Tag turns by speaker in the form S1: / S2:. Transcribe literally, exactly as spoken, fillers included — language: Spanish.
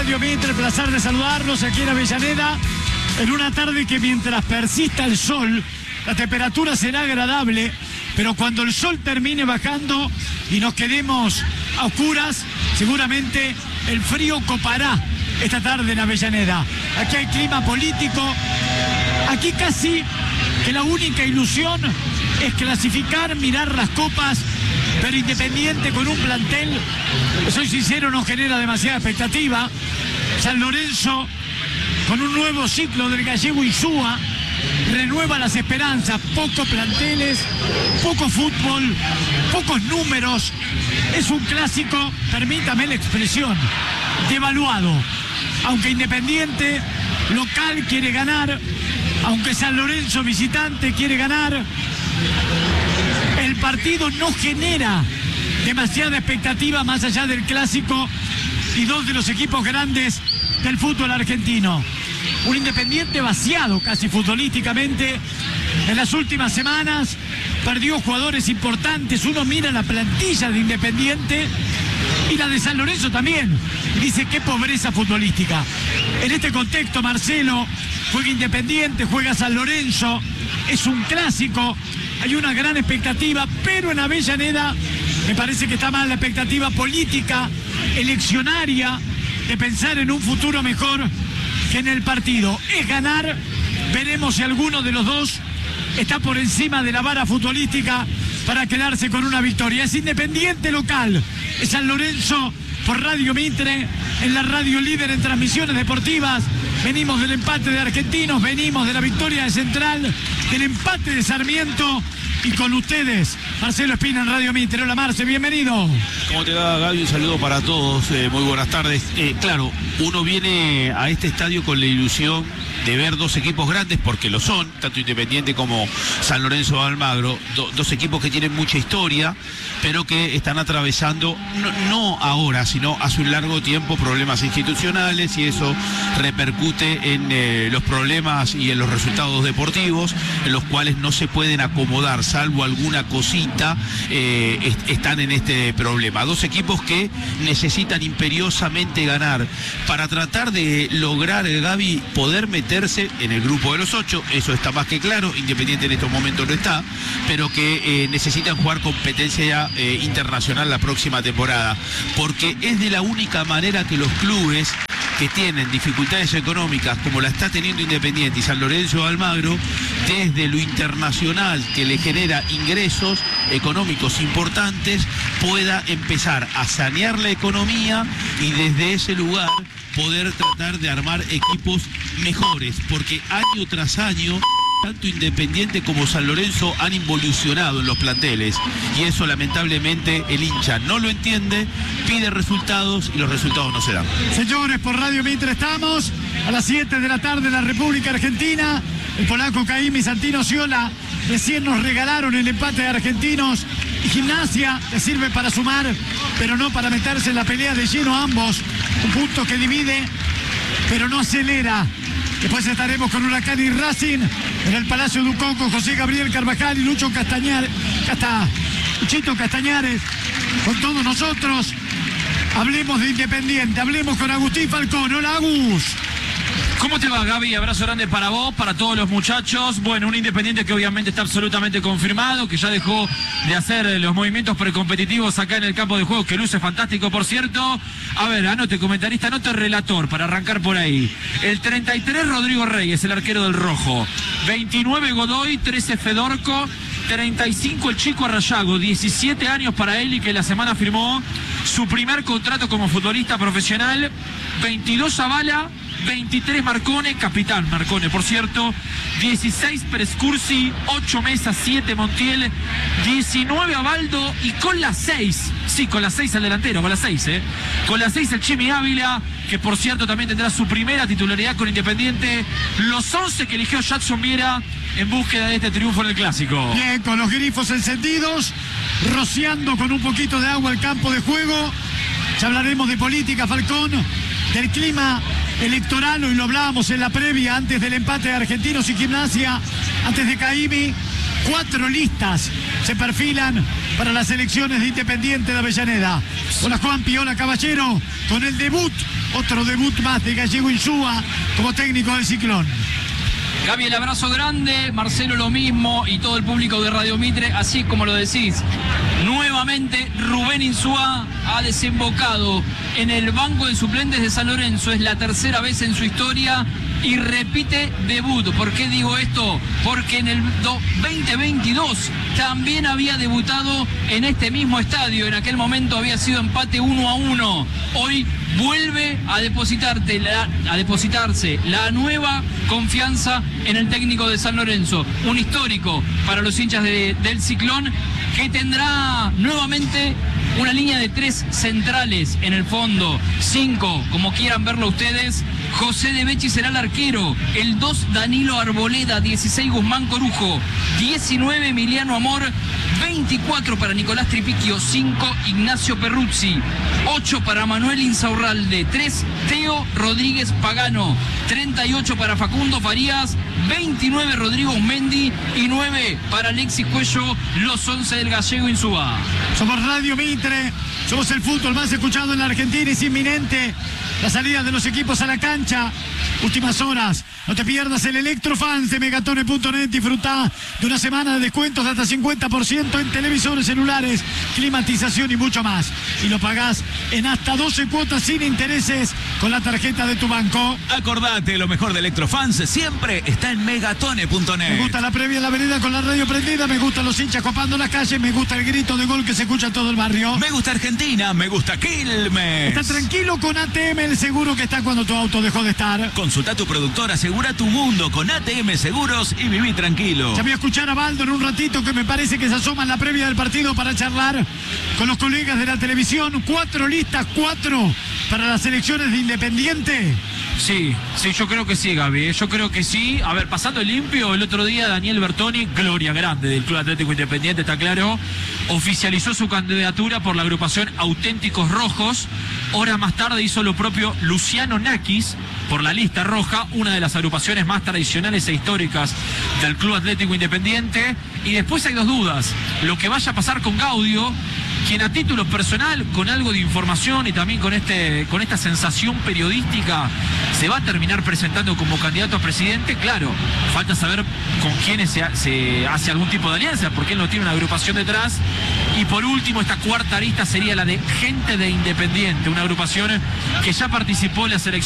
S1: Radio Mitre, el placer de saludarlos aquí en Avellaneda, en una tarde que mientras persista el sol, la temperatura será agradable, pero cuando el sol termine bajando y nos quedemos a oscuras, seguramente el frío copará esta tarde en Avellaneda. Aquí hay clima político, aquí casi que la única ilusión es clasificar, mirar las copas, pero Independiente con un plantel, soy sincero, no genera demasiada expectativa. San Lorenzo con un nuevo ciclo del gallego Insúa renueva las esperanzas, pocos planteles, poco fútbol, pocos números. Es un clásico, permítame la expresión, devaluado. Aunque Independiente local quiere ganar, aunque San Lorenzo visitante quiere ganar, el partido no genera demasiada expectativa más allá del clásico y dos de los equipos grandes del fútbol argentino. Un Independiente vaciado casi futbolísticamente en las últimas semanas, perdió jugadores importantes. Uno mira la plantilla de Independiente y la de San Lorenzo también, y dice qué pobreza futbolística. En este contexto, Marcelo, juega Independiente, juega San Lorenzo, es un clásico, hay una gran expectativa, pero en Avellaneda me parece que está mal la expectativa política, eleccionaria, de pensar en un futuro mejor que en el partido. Es ganar, veremos si alguno de los dos está por encima de la vara futbolística para quedarse con una victoria. Es Independiente local, es San Lorenzo por Radio Mitre, en la radio líder en transmisiones deportivas. Venimos del empate de Argentinos, venimos de la victoria de Central, del empate de Sarmiento, y con ustedes, Marcelo Espina en Radio Mitre. Hola Marce, bienvenido.
S2: ¿Cómo te va, Gaby? Un saludo para todos, eh, muy buenas tardes. Eh, claro, uno viene a este estadio con la ilusión de ver dos equipos grandes, porque lo son, tanto Independiente como San Lorenzo de Almagro, do, dos equipos que tienen mucha historia, pero que están atravesando, no, no ahora, sino hace un largo tiempo, problemas institucionales, y eso repercute en eh, los problemas y en los resultados deportivos, en los cuales no se pueden acomodar, salvo alguna cosita, eh, est están en este problema. Dos equipos que necesitan imperiosamente ganar para tratar de lograr, Gaby, poder meterse en el grupo de los ocho. Eso está más que claro. Independiente en estos momentos no está, pero que eh, necesitan jugar competencia eh, internacional la próxima temporada, porque es de la única manera que los clubes que tienen dificultades económicas, como la está teniendo Independiente y San Lorenzo de Almagro, desde lo internacional, que le genera ingresos económicos importantes, pueda empezar a sanear la economía y desde ese lugar poder tratar de armar equipos mejores, porque año tras año tanto Independiente como San Lorenzo han involucionado en los planteles, y eso lamentablemente el hincha no lo entiende, pide resultados y los resultados no se dan.
S1: Señores, por Radio Mitre estamos a las siete de la tarde en la República Argentina. El polaco Caim y Santino Ciola recién nos regalaron el empate de Argentinos, y Gimnasia le sirve para sumar, pero no para meterse en la pelea de lleno ambos. Un punto que divide, pero no acelera. Después estaremos con Huracán y Racing en el Palacio Ducón con José Gabriel Carvajal y Lucho Castañares, Casta, Luchito Castañares, con todos nosotros. Hablemos de Independiente, hablemos con Agustín Falcón. Hola, Agus.
S3: ¿Cómo te va, Gaby? Abrazo grande para vos, para todos los muchachos. Bueno, un Independiente que obviamente está absolutamente confirmado, que ya dejó de hacer los movimientos precompetitivos acá en el campo de juego, que luce fantástico, por cierto. A ver, anote comentarista, anote relator, para arrancar por ahí. El treinta y tres, Rodrigo Reyes, el arquero del Rojo. veintinueve, Godoy, trece, Fedorco. treinta y cinco, el Chico Arrayago, diecisiete años para él, y que la semana firmó su primer contrato como futbolista profesional. veintidós, Zavala. veintitrés, Marcone, capitán Marcone, por cierto. dieciséis, Prescursi. ocho, Mesa. siete, Montiel. diecinueve, Abaldo. Y con las seis, sí, con las seis el delantero, con las seis, ¿eh? Con las seis el Chimi Ávila, que por cierto también tendrá su primera titularidad con Independiente. Los once que eligió Jackson Viera en búsqueda de este triunfo en el Clásico.
S1: Bien, con los grifos encendidos, rociando con un poquito de agua el campo de juego. Ya hablaremos de política, Falcón, del clima electoral. Hoy lo hablábamos en la previa, antes del empate de Argentinos y Gimnasia, antes de Caimi. Cuatro listas se perfilan para las elecciones de Independiente de Avellaneda. Hola Juan Piola Caballero, con el debut, otro debut más de Gallego Insúa como técnico del Ciclón.
S4: Gaby, el abrazo grande, Marcelo lo mismo y todo el público de Radio Mitre, así como lo decís. Nuevamente Rubén Insúa ha desembocado en el banco de suplentes de San Lorenzo, es la tercera vez en su historia y repite debut. ¿Por qué digo esto? Porque en el veinte veintidós también había debutado en este mismo estadio, en aquel momento había sido empate uno a uno. Hoy vuelve a, depositarte la, a depositarse la nueva confianza en el técnico de San Lorenzo, un histórico para los hinchas de, del Ciclón, que tendrá nuevamente una línea de tres centrales en el fondo, cinco, como quieran verlo ustedes. José de Becci será el arquero, el dos Danilo Arboleda, dieciséis Guzmán Corujo, diecinueve Emiliano Amor, veinticuatro para Nicolás Tripiquio, cinco Ignacio Perruzzi, ocho para Manuel Insaurralde, tres Teo Rodríguez Pagano, treinta y ocho para Facundo Farías, veintinueve Rodrigo Mendi y nueve para Alexis Cuello, los once del Gallego Insúa.
S1: Somos Radio Mitre, somos el fútbol más escuchado en la Argentina, es inminente la salida de los equipos a la cancha. Últimas horas, no te pierdas el Electrofans de Megatone punto net, disfrutá de una semana de descuentos de hasta cincuenta por ciento en televisores, celulares, climatización y mucho más. Y lo pagás en hasta doce cuotas sin intereses con la tarjeta de tu banco.
S5: Acordate, lo mejor de Electrofans siempre está en Megatone punto net.
S1: Me gusta la previa en la vereda con la radio prendida, me gustan los hinchas copando las calles, me gusta el grito de gol que se escucha en todo el barrio.
S5: Me gusta Argentina, me gusta Quilmes.
S1: Está tranquilo con A T M, el seguro que está cuando tu auto dejó de estar.
S5: Consulta a tu productor, asegura tu mundo con A T M Seguros y viví tranquilo.
S1: Ya voy a escuchar a Baldo en un ratito, que me parece que se asoma en la previa del partido para charlar con los colegas de la televisión. Cuatro listas, cuatro para las elecciones de Independiente.
S3: Sí, sí, yo creo que sí, Gaby, yo creo que sí. A ver, pasando el limpio, el otro día Daniel Bertoni, gloria grande del Club Atlético Independiente, está claro, oficializó su candidatura por la agrupación Auténticos Rojos. Horas más tarde hizo lo propio Luciano Nakis por la lista roja, una de las agrupaciones más tradicionales e históricas del Club Atlético Independiente. Y después hay dos dudas, lo que vaya a pasar con Gaudio, quien a título personal, con algo de información y también con, este, con esta sensación periodística, se va a terminar presentando como candidato a presidente. Claro, falta saber con quiénes se, se hace algún tipo de alianza, porque él no tiene una agrupación detrás. Y por último, esta cuarta lista sería la de Gente de Independiente, una agrupación que ya participó en las elecciones